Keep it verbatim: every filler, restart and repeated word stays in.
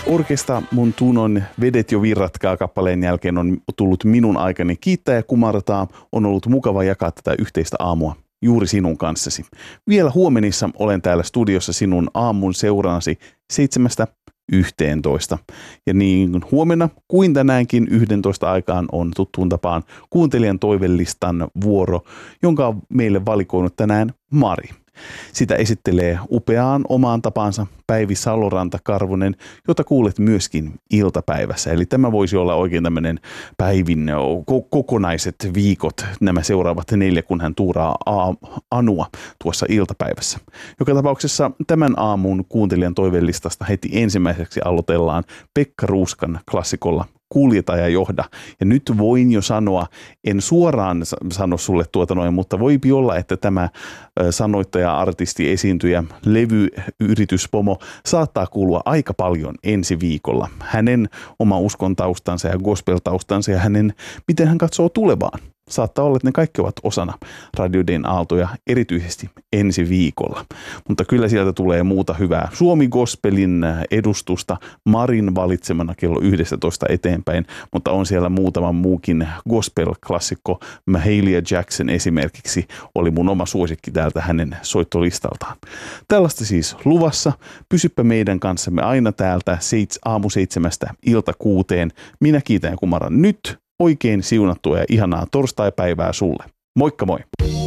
Orkesta mun tunon Vedet jo virratkaa kappaleen jälkeen on tullut minun aikani kiittää ja kumartaa. On ollut mukava jakaa tätä yhteistä aamua juuri sinun kanssasi. Vielä huomenissa olen täällä studiossa sinun aamun seurannasi seitsemästä yhteentoista. Ja niin huomenna kuin tänäänkin yhdentoista aikaan on tuttuun tapaan kuuntelijan toivelistan vuoro, jonka on meille valikoinut tänään Mari. Sitä esittelee upeaan omaan tapansa Päivi Saloranta-Karvonen, jota kuulet myöskin iltapäivässä. Eli tämä voisi olla oikein tämmöinen Päivin ko- kokonaiset viikot, nämä seuraavat neljä, kun hän tuuraa a- Anua tuossa iltapäivässä. Joka tapauksessa tämän aamun kuuntelijan toivellistasta heti ensimmäiseksi aloitellaan Pekka Ruuskan klassikolla Kuljeta ja johda. Ja nyt voin jo sanoa, en suoraan sano sulle tuota noin, mutta voipi olla, että tämä sanoittaja, artisti, esiintyjä, levyyrityspomo saattaa kuulua aika paljon ensi viikolla. Hänen oma uskon taustansa ja gospel taustansa ja hänen, miten hän katsoo tulevaan. Saattaa olla, että ne kaikki ovat osana Radio Dayn aaltoja, erityisesti ensi viikolla. Mutta kyllä sieltä tulee muuta hyvää. Suomi Gospelin edustusta Marin valitsemana kello yksitoista eteenpäin, mutta on siellä muutama muukin gospel-klassikko. Mahalia Jackson esimerkiksi oli mun oma suosikki täältä hänen soittolistaltaan. Tällaista siis luvassa. Pysyppä meidän kanssamme aina täältä aamu seitsemästä ilta kuuteen. Minä kiitän ja kumaran nyt. Oikein siunattua ja ihanaa torstaipäivää sulle. Moikka moi!